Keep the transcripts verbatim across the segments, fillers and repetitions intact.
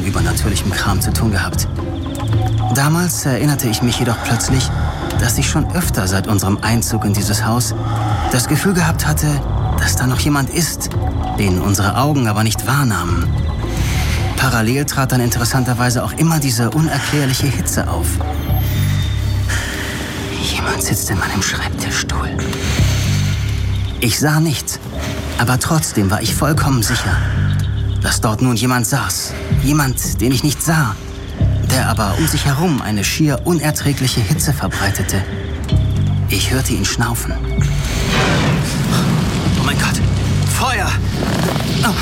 übernatürlichem Kram zu tun gehabt. Damals erinnerte ich mich jedoch plötzlich, dass ich schon öfter seit unserem Einzug in dieses Haus das Gefühl gehabt hatte, dass da noch jemand ist, den unsere Augen aber nicht wahrnahmen. Parallel trat dann interessanterweise auch immer diese unerklärliche Hitze auf. Jemand sitzt in meinem Schreibtischstuhl. Ich sah nichts, aber trotzdem war ich vollkommen sicher, dass dort nun jemand saß. Jemand, den ich nicht sah, der aber um sich herum eine schier unerträgliche Hitze verbreitete. Ich hörte ihn schnaufen. Oh mein Gott! Feuer! Oh.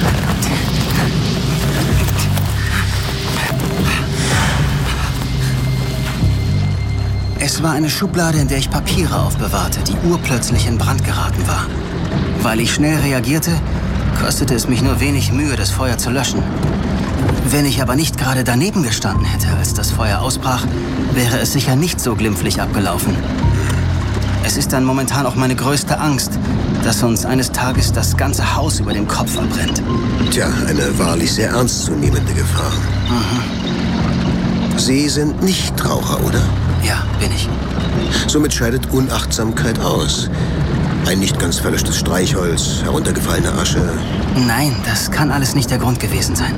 Es war eine Schublade, in der ich Papiere aufbewahrte, die urplötzlich in Brand geraten war. Weil ich schnell reagierte, kostete es mich nur wenig Mühe, das Feuer zu löschen. Wenn ich aber nicht gerade daneben gestanden hätte, als das Feuer ausbrach, wäre es sicher nicht so glimpflich abgelaufen. Es ist dann momentan auch meine größte Angst, dass uns eines Tages das ganze Haus über dem Kopf verbrennt. Tja, eine wahrlich sehr ernstzunehmende Gefahr. Mhm. Sie sind Nichtraucher, oder? Ja, bin ich. Somit scheidet Unachtsamkeit aus. Ein nicht ganz verlöschtes Streichholz, heruntergefallene Asche. Nein, das kann alles nicht der Grund gewesen sein.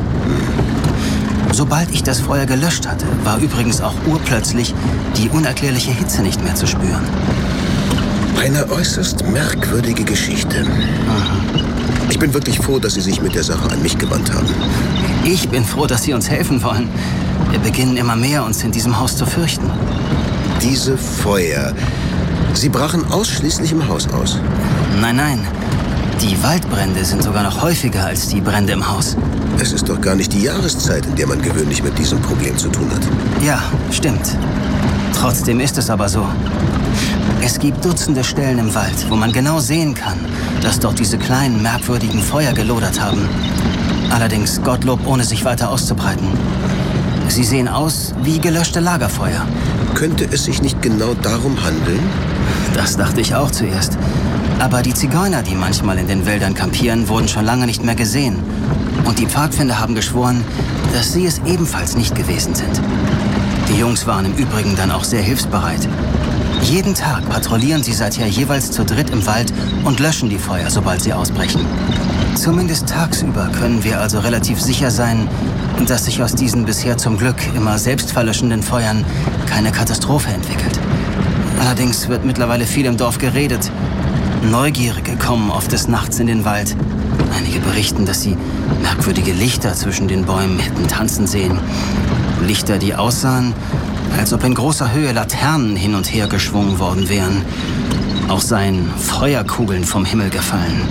Hm. Sobald ich das Feuer gelöscht hatte, war übrigens auch urplötzlich die unerklärliche Hitze nicht mehr zu spüren. Eine äußerst merkwürdige Geschichte. Mhm. Ich bin wirklich froh, dass Sie sich mit der Sache an mich gewandt haben. Ich bin froh, dass Sie uns helfen wollen. Wir beginnen immer mehr, uns in diesem Haus zu fürchten. Diese Feuer, sie brachen ausschließlich im Haus aus? Nein, nein. Die Waldbrände sind sogar noch häufiger als die Brände im Haus. Es ist doch gar nicht die Jahreszeit, in der man gewöhnlich mit diesem Problem zu tun hat. Ja, stimmt. Trotzdem ist es aber so. Es gibt Dutzende Stellen im Wald, wo man genau sehen kann, dass dort diese kleinen, merkwürdigen Feuer gelodert haben. Allerdings Gottlob, ohne sich weiter auszubreiten. Sie sehen aus wie gelöschte Lagerfeuer. Könnte es sich nicht genau darum handeln? Das dachte ich auch zuerst. Aber die Zigeuner, die manchmal in den Wäldern kampieren, wurden schon lange nicht mehr gesehen. Und die Pfadfinder haben geschworen, dass sie es ebenfalls nicht gewesen sind. Die Jungs waren im Übrigen dann auch sehr hilfsbereit. Jeden Tag patrouillieren sie seither jeweils zu dritt im Wald und löschen die Feuer, sobald sie ausbrechen. Zumindest tagsüber können wir also relativ sicher sein, dass sich aus diesen bisher zum Glück immer selbstverlöschenden Feuern keine Katastrophe entwickelt. Allerdings wird mittlerweile viel im Dorf geredet. Neugierige kommen oft des Nachts in den Wald. Einige berichten, dass sie merkwürdige Lichter zwischen den Bäumen hätten tanzen sehen. Lichter, die aussahen, als ob in großer Höhe Laternen hin und her geschwungen worden wären. Auch seien Feuerkugeln vom Himmel gefallen.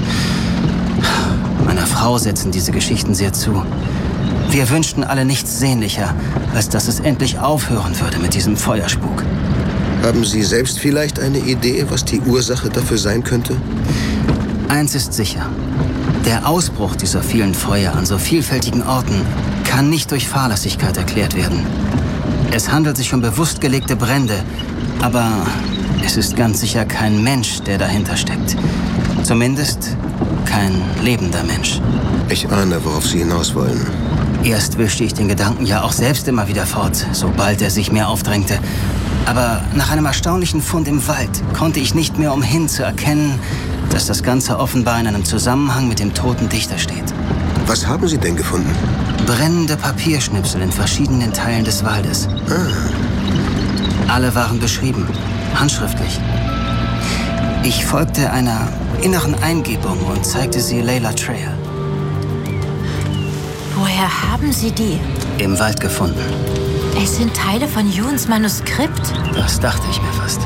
Meiner Frau setzen diese Geschichten sehr zu. Wir wünschten alle nichts sehnlicher, als dass es endlich aufhören würde mit diesem Feuerspuk. Haben Sie selbst vielleicht eine Idee, was die Ursache dafür sein könnte? Eins ist sicher. Der Ausbruch dieser vielen Feuer an so vielfältigen Orten kann nicht durch Fahrlässigkeit erklärt werden. Es handelt sich um bewusst gelegte Brände, aber es ist ganz sicher kein Mensch, der dahinter steckt. Zumindest kein lebender Mensch. Ich ahne, worauf Sie hinaus wollen. Erst wischte ich den Gedanken ja auch selbst immer wieder fort, sobald er sich mir aufdrängte. Aber nach einem erstaunlichen Fund im Wald konnte ich nicht mehr umhin zu erkennen, dass das Ganze offenbar in einem Zusammenhang mit dem toten Dichter steht. Was haben Sie denn gefunden? Brennende Papierschnipsel in verschiedenen Teilen des Waldes. Ah. Alle waren beschrieben, handschriftlich. Ich folgte einer inneren Eingebung und zeigte sie Layla Trail. Woher haben Sie die? Im Wald gefunden. Es sind Teile von Juns Manuskript. Das dachte ich mir fast.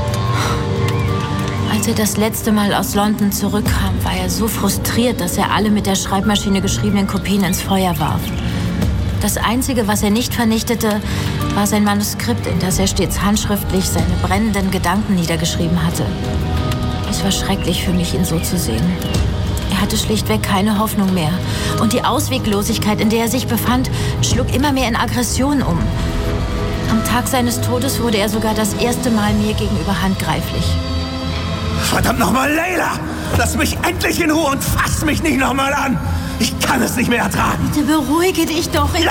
Als er das letzte Mal aus London zurückkam, war er so frustriert, dass er alle mit der Schreibmaschine geschriebenen Kopien ins Feuer warf. Das Einzige, was er nicht vernichtete, war sein Manuskript, in das er stets handschriftlich seine brennenden Gedanken niedergeschrieben hatte. Es war schrecklich für mich, ihn so zu sehen. Er hatte schlichtweg keine Hoffnung mehr. Und die Ausweglosigkeit, in der er sich befand, schlug immer mehr in Aggression um. Am Tag seines Todes wurde er sogar das erste Mal mir gegenüber handgreiflich. Verdammt nochmal, Layla! Lass mich endlich in Ruhe und fass mich nicht nochmal an! Ich kann es nicht mehr ertragen! Bitte beruhige dich doch. Ich